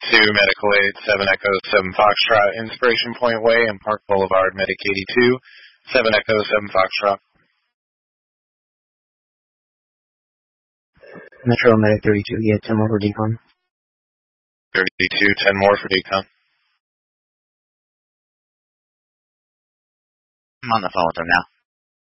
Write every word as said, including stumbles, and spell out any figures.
to Medical Aid, seven Echo, seven Foxtrot, Inspiration Point Way and Park Boulevard, Medic eighty-two, seven Echo, seven Foxtrot. Metro Medic thirty-two, yeah, ten more for decon. thirty-two, ten more for decon. I'm on the phone with them now.